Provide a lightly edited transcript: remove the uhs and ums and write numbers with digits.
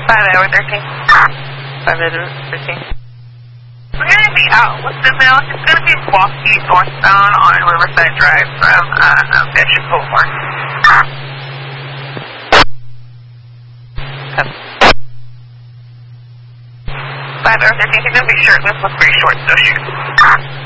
5 hour 13. 5 hour 13. We're going to be out with the mail. It's going to be walking northbound on Riverside Drive from Bishop Boulevard. 5 hour 13. He's going to be shirtless with gray shorts, no shoes.